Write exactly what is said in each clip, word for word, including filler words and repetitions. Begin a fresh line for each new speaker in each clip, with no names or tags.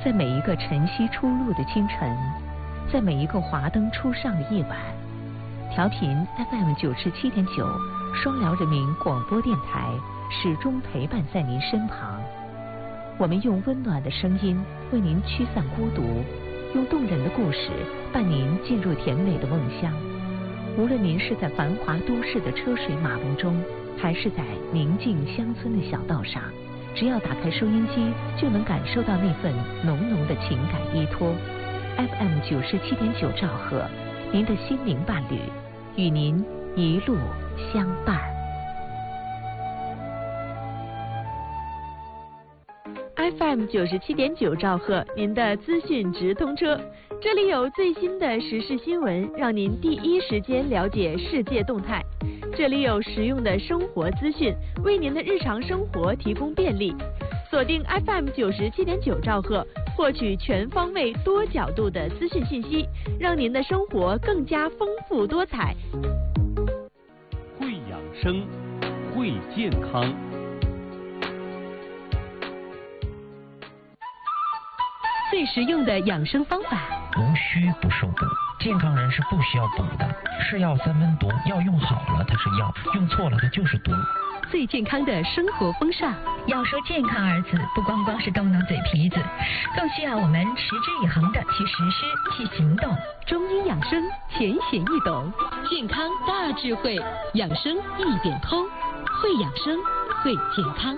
在每一个晨曦初露的清晨，在每一个华灯初上的夜晚，调频 F M 九十七点九，双辽人民广播电台始终陪伴在您身旁。我们用温暖的声音为您驱散孤独，用动人的故事伴您进入甜美的梦乡。无论您是在繁华都市的车水马龙中，还是在宁静乡村的小道上，只要打开收音机，就能感受到那份浓浓的情感依托。F M 九十七点九兆赫，您的心灵伴侣，与您一路相伴。
F M 九十七点九兆赫，您的资讯直通车，这里有最新的时事新闻，让您第一时间了解世界动态。这里有实用的生活资讯，为您的日常生活提供便利。锁定 F M 九十七点九兆赫，获取全方位、多角度的资讯信息，让您的生活更加丰富多彩。
会养生，会健康。
最实用的养生方法，
无需不受补。健康人是不需要补的，是药三分毒，药用好了它是药，用错了它就是毒。
最健康的生活风尚，
要说健康二字，不光光是动动嘴皮子，更需要我们持之以恒的去实施、去行动。
中医养生浅显易懂，健康大智慧，养生一点通，会养生，会健康。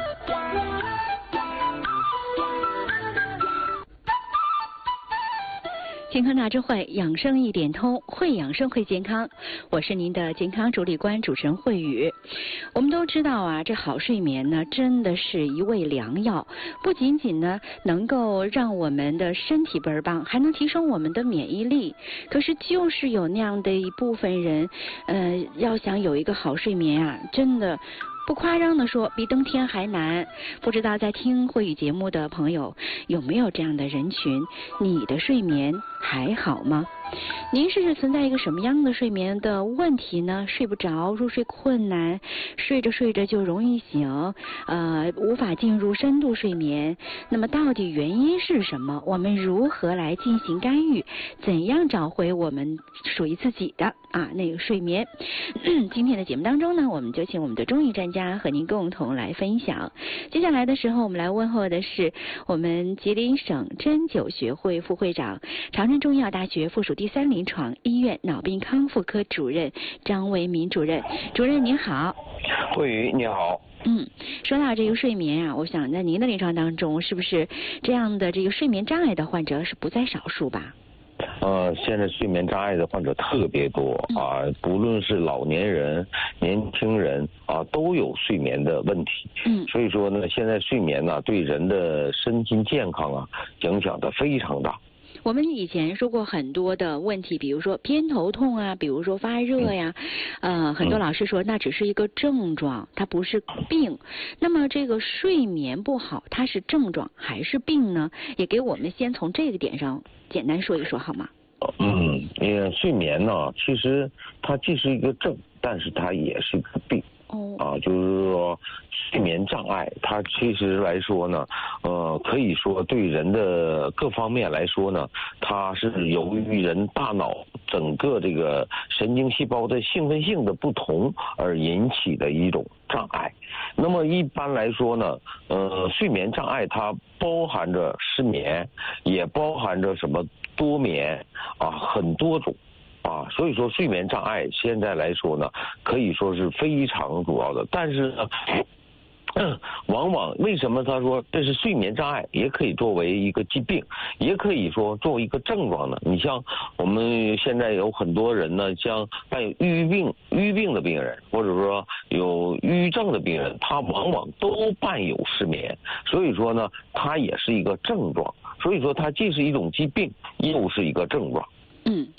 健康大智慧，养生一点通，会养生会健康。我是您的健康主理官主持人慧宇。我们都知道啊，这好睡眠呢，真的是一味良药，不仅仅呢能够让我们的身体倍儿棒，还能提升我们的免疫力。可是就是有那样的一部分人，呃，要想有一个好睡眠啊，真的不夸张的说，比登天还难。不知道在听慧宇节目的朋友有没有这样的人群？你的睡眠还好吗？您是存在一个什么样的睡眠的问题呢？睡不着，入睡困难，睡着睡着就容易醒，呃，无法进入深度睡眠。那么到底原因是什么？我们如何来进行干预？怎样找回我们属于自己的啊那个睡眠？今天的节目当中呢，我们就请我们的中医专家和您共同来分享。接下来的时候，我们来问候的是我们吉林省针灸学会副会长、长春中医药大学附属第三临床医院脑病康复科主任张维民主任。主任您好。
慧宇你好。
嗯，说到这个睡眠啊，我想在您的临床当中，是不是这样的这个睡眠障碍的患者是不在少数吧？
呃，现在睡眠障碍的患者特别多啊，不论是老年人、年轻人啊，都有睡眠的问题。嗯，所以说呢，现在睡眠呢，对人的身心健康啊，影响的非常大。
我们以前说过很多的问题，比如说偏头痛啊，比如说发热呀，呃，很多老师说那只是一个症状，它不是病。那么这个睡眠不好，它是症状还是病呢？也给我们先从这个点上简单说一说好吗？
嗯，呃，睡眠呢，其实它既是一个症，但是它也是一个病。哦，啊，就是说睡眠障碍，它其实来说呢，呃，可以说对人的各方面来说呢，它是由于人大脑整个这个神经细胞的兴奋性的不同而引起的一种障碍。那么一般来说呢，呃，睡眠障碍它包含着失眠，也包含着什么多眠啊，很多种。啊，所以说睡眠障碍现在来说呢，可以说是非常主要的。但是呢，往往为什么他说这是睡眠障碍，也可以作为一个疾病，也可以说作为一个症状呢？你像我们现在有很多人呢，像伴有抑郁病、抑郁病的病人，或者说有抑郁症的病人，他往往都伴有失眠，所以说呢，它也是一个症状。所以说它既是一种疾病，又是一个症状。
嗯，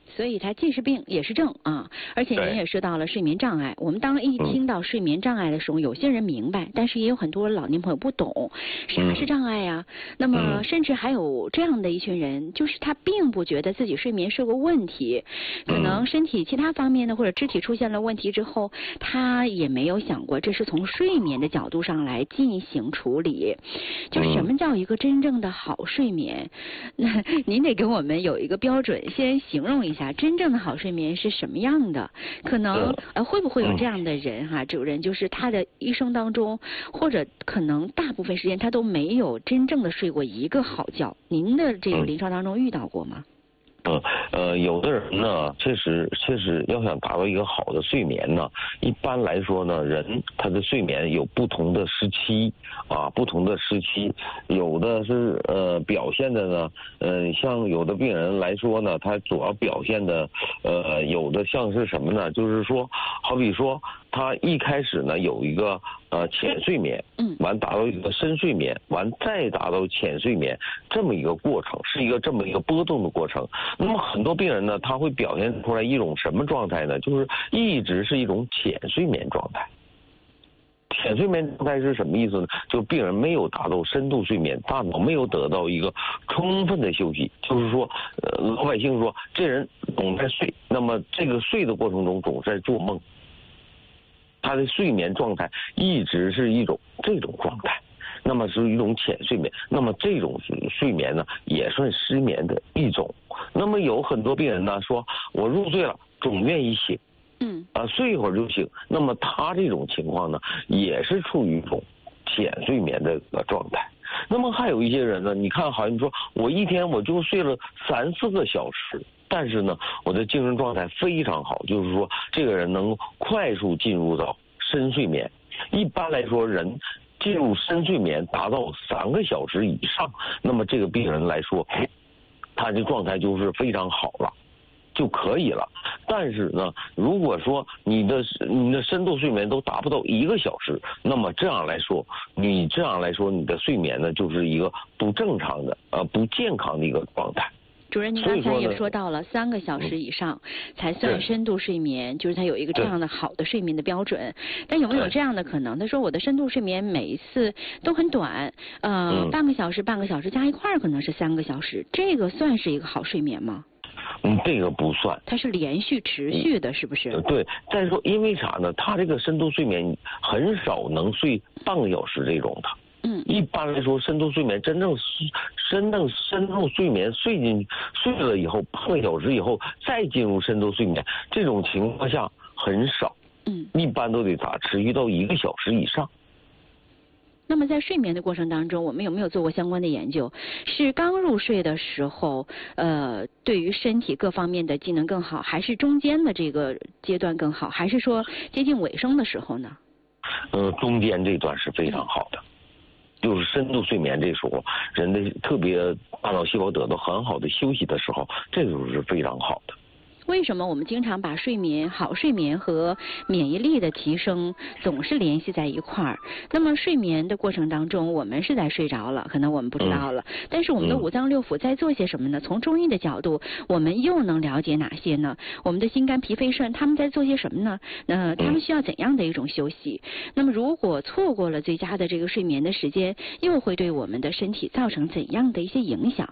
所以它既是病也是症啊，而且您也说到了睡眠障碍。我们当一听到睡眠障碍的时候，有些人明白，但是也有很多老年朋友不懂啥是障碍呀、啊。那么甚至还有这样的一群人，就是他并不觉得自己睡眠是个问题，可能身体其他方面的或者肢体出现了问题之后，他也没有想过这是从睡眠的角度上来进行处理。就什么叫一个真正的好睡眠？那您得给我们有一个标准，先形容一下。真正的好睡眠是什么样的？可能呃会不会有这样的人哈、啊，主任，就是他的一生当中，或者可能大部分时间他都没有真正的睡过一个好觉。您的这个临床当中遇到过吗？
嗯呃，有的人呢，确实确实要想达到一个好的睡眠呢，一般来说呢，人他的睡眠有不同的时期啊，不同的时期，有的是呃表现的呢，呃像有的病人来说呢，他主要表现的呃有的像是什么呢？就是说，好比说他一开始呢有一个呃浅睡眠，嗯，完达到一个深睡眠，完再达到浅睡眠，这么一个过程，是一个这么一个波动的过程。那么很多病人呢，他会表现出来一种什么状态呢？就是一直是一种浅睡眠状态。浅睡眠状态是什么意思呢？就病人没有达到深度睡眠，大脑没有得到一个充分的休息。就是说，呃，老百姓说这人总在睡，那么这个睡的过程中总在做梦，他的睡眠状态一直是一种这种状态。那么是一种浅睡眠，那么这种睡眠呢也算失眠的一种。那么有很多病人呢说，我入睡了总愿意醒，嗯啊睡一会儿就醒，那么他这种情况呢也是处于一种浅睡眠的状态。那么还有一些人呢，你看好像说我一天我就睡了三四个小时，但是呢我的精神状态非常好，就是说这个人能快速进入到深睡眠。一般来说人进入深睡眠达到三个小时以上，那么这个病人来说，他的状态就是非常好了，就可以了。但是呢，如果说你的你的深度睡眠都达不到一个小时，那么这样来说，你这样来说你的睡眠呢就是一个不正常的呃不健康的一个状态。
主任，您刚才也说到了三个小时以上才算深度睡眠，就是他有一个这样的好的睡眠的标准。但有没有这样的可能？他说我的深度睡眠每一次都很短，呃，嗯、半个小时、半个小时加一块儿可能是三个小时，这个算是一个好睡眠吗？
嗯，这个不算。它
是连续持续的，是不是？
对。再说，因为啥呢？他这个深度睡眠很少能睡半个小时这种的。嗯，一般来说，深度睡眠真正深正深度睡眠睡进睡了以后，半个小时以后再进入深度睡眠，这种情况下很少。嗯，一般都得咋持续到一个小时以上。
那么在睡眠的过程当中，我们有没有做过相关的研究？是刚入睡的时候，呃，对于身体各方面的机能更好，还是中间的这个阶段更好，还是说接近尾声的时候呢？
呃，中间这段是非常好的。就是深度睡眠这时候，人的特别大脑细胞得到很好的休息的时候，这个时候是非常好的。
为什么我们经常把睡眠、好睡眠和免疫力的提升总是联系在一块儿？那么睡眠的过程当中，我们是在睡着了，可能我们不知道了。嗯、但是我们的五脏六腑在做些什么呢？从中医的角度，我们又能了解哪些呢？我们的心肝脾肺肾他们在做些什么呢？那他们需要怎样的一种休息？那么如果错过了最佳的这个睡眠的时间，又会对我们的身体造成怎样的一些影响？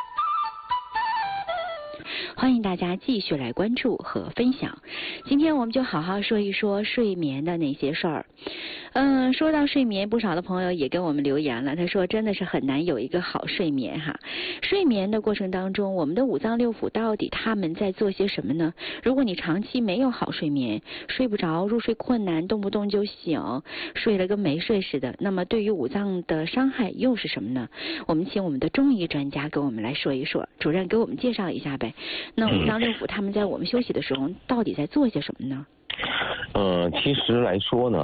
欢迎大家继续来关注和分享。今天我们就好好说一说睡眠的那些事儿。嗯，说到睡眠，不少的朋友也给我们留言了，他说真的是很难有一个好睡眠哈。睡眠的过程当中，我们的五脏六腑到底他们在做些什么呢？如果你长期没有好睡眠，睡不着，入睡困难，动不动就醒，睡了跟没睡似的，那么对于五脏的伤害又是什么呢？我们请我们的中医专家给我们来说一说，主任给我们介绍一下呗。那五脏六腑他们在我们休息的时候到底在做些什么呢？
呃，其实来说呢